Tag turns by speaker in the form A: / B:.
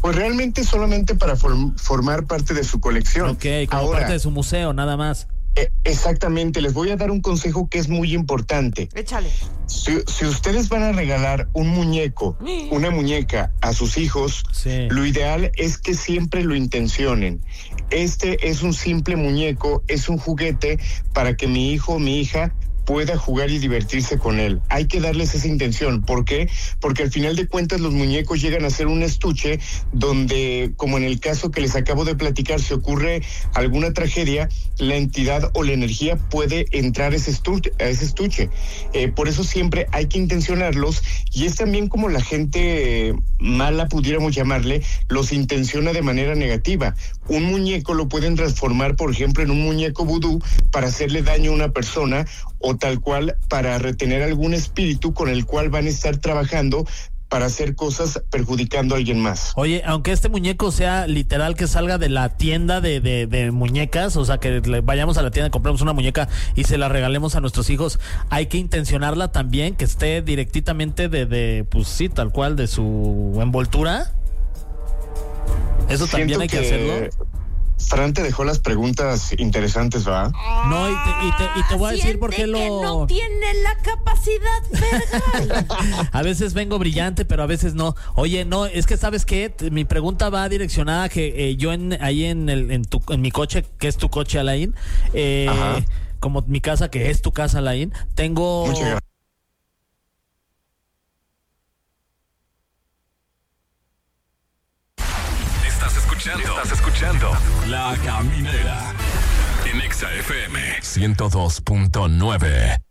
A: Pues realmente solamente para formar parte de su colección.
B: Ok, como
A: Ahora,
B: parte de su museo, nada más.
A: Exactamente, les voy a dar un consejo que es muy importante.
C: Échale.
A: Si ustedes van a regalar un muñeco, una muñeca a sus hijos,
B: Sí.
A: lo ideal es que siempre lo intencionen. Este es un simple muñeco, es un juguete para que mi hijo o mi hija pueda jugar y divertirse con él. Hay que darles esa intención. ¿Por qué? Porque al final de cuentas los muñecos llegan a ser un estuche donde, como en el caso que les acabo de platicar, si ocurre alguna tragedia, la entidad o la energía puede entrar a ese estuche. Por eso siempre hay que intencionarlos, y es también como la gente mala, pudiéramos llamarle, los intenciona de manera negativa. Un muñeco lo pueden transformar, por ejemplo, en un muñeco vudú para hacerle daño a una persona, o tal cual para retener algún espíritu con el cual van a estar trabajando para hacer cosas perjudicando a alguien más.
B: Oye, aunque este muñeco sea literal que salga de la tienda de muñecas, o sea, que vayamos a la tienda, compramos una muñeca y se la regalemos a nuestros hijos, hay que intencionarla también, que esté directamente pues sí, tal cual, de su envoltura. Eso también hay que hacerlo.
A: Fran te dejó las preguntas interesantes, ¿va?
B: No, y te voy a decir por qué
C: que no tiene la capacidad verbal.
B: A veces vengo brillante, pero a veces no. Oye, no, es que ¿sabes qué? Mi pregunta va direccionada a que yo en mi coche, que es tu coche, Alain, como mi casa, que es tu casa, Alain, tengo...
A: Muchas gracias.
D: Estás escuchando La Caminera en Exa FM 102.9.